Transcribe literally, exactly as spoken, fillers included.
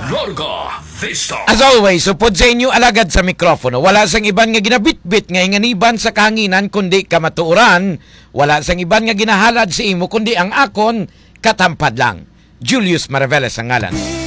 Larga Vista. As always, supod sa inyo alagad sa mikropono. Wala sang iban nga ginabitbit nga inganiban sa kahanginan kundi kamatuoran. Wala sang iban nga ginahalad sa imo kundi ang akon katampad lang. Julius Maraveles ang ngalan.